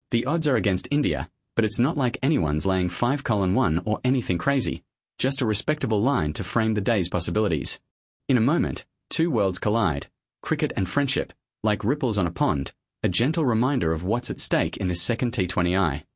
The odds are against India, but it's not like anyone's laying 5:1 or anything crazy, just a respectable line to frame the day's possibilities. In a moment, two worlds collide, cricket and friendship, like ripples on a pond, a gentle reminder of what's at stake in this second T20I.